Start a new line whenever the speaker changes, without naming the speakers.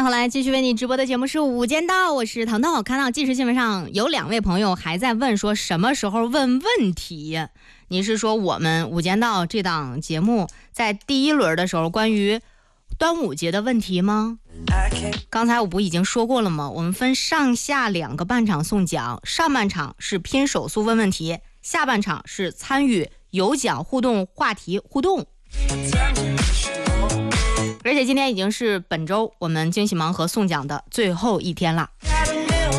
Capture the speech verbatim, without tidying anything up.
回来继续为你直播的节目是午间到，我是彤彤。看到即时新闻上有两位朋友还在问说什么时候问问题，你是说我们午间到这档节目在第一轮的时候关于端午节的问题吗？刚才我不已经说过了吗？我们分上下两个半场送奖，上半场是拼手速问问题，下半场是参与有奖互动话题互动。而且今天已经是本周我们惊喜盲盒送奖的最后一天了。